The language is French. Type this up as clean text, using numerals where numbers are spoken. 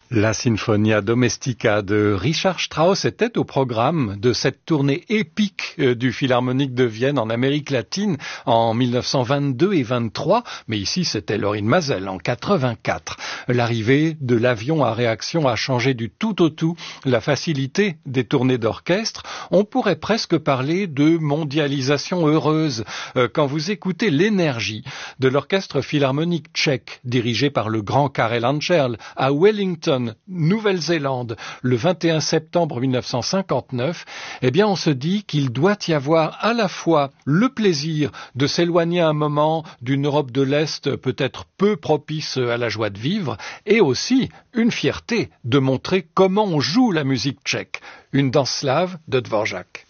La Sinfonia Domestica de Richard Strauss était au programme de cette tournée épique du Philharmonique de Vienne en Amérique latine en 1922 et 23, mais ici c'était Lorin Maazel en 84. L'arrivée de l'avion à réaction a changé du tout au tout la facilité des tournées d'orchestre. On pourrait presque parler de mondialisation heureuse quand vous écoutez l'énergie de l'orchestre philharmonique tchèque dirigé par le grand Karel Ančerl à Wellington, Nouvelle-Zélande, le 21 septembre 1959, eh bien on se dit qu'il doit y avoir à la fois le plaisir de s'éloigner un moment d'une Europe de l'Est peut-être peu propice à la joie de vivre, et aussi une fierté de montrer comment on joue la musique tchèque, une danse slave de Dvorak.